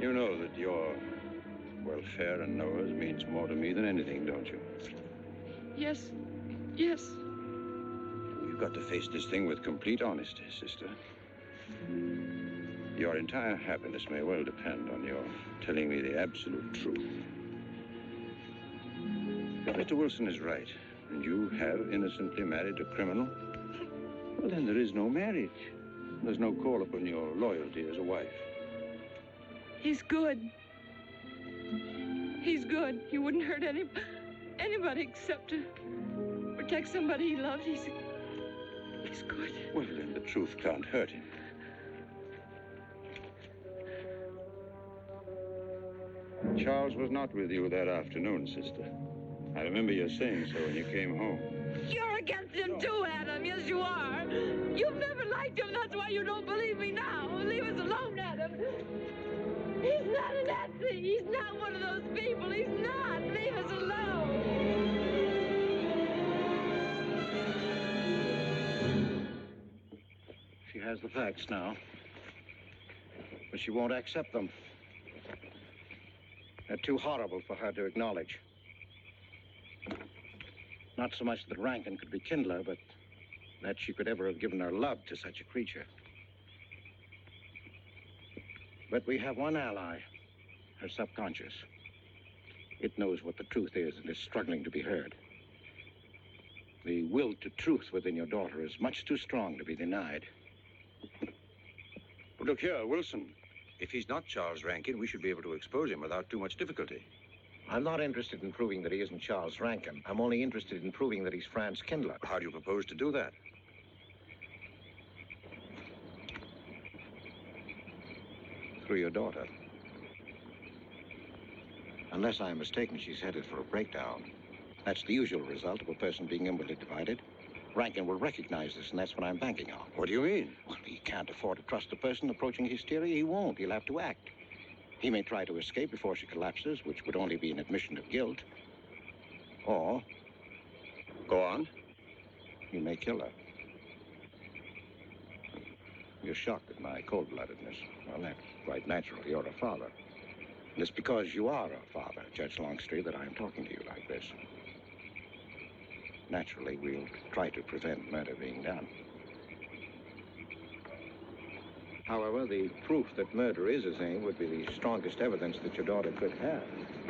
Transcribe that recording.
You know that your welfare and Noah's means more to me than anything, don't you? Yes. Yes. You've got to face this thing with complete honesty, sister. Your entire happiness may well depend on your telling me the absolute truth. If Mr. Wilson is right, and you have innocently married a criminal, well, then there is no marriage. There's no call upon your loyalty as a wife. He's good. He's good. He wouldn't hurt anybody except to protect somebody he loved. He's good. Well, then the truth can't hurt him. Charles was not with you that afternoon, sister. I remember you saying so when you came home. You're against him too, Adam. Yes, you are. You've never liked him. That's why you don't believe me now. Leave us alone, Adam. He's not a Nazi. He's not one of those people. He's not. Leave us alone. She has the facts now, but she won't accept them. They're too horrible for her to acknowledge. Not so much that Rankin could be Kindler, but that she could ever have given her love to such a creature. But we have one ally, her subconscious. It knows what the truth is and is struggling to be heard. The will to truth within your daughter is much too strong to be denied. But look here, Wilson. If he's not Charles Rankin, we should be able to expose him without too much difficulty. I'm not interested in proving that he isn't Charles Rankin. I'm only interested in proving that he's Franz Kindler. How do you propose to do that? Through your daughter. Unless I'm mistaken, she's headed for a breakdown. That's the usual result of a person being inwardly divided. Rankin will recognize this, and that's what I'm banking on. What do you mean? Well, he can't afford to trust a person approaching hysteria. He won't. He'll have to act. He may try to escape before she collapses, which would only be an admission of guilt. Or... Go on. He may kill her. You're shocked at my cold-bloodedness. Well, that's quite natural. You're a father. And it's because you are a father, Judge Longstreet, that I'm talking to you like this. Naturally, we'll try to prevent murder being done. However, the proof that murder is his aim would be the strongest evidence that your daughter could have.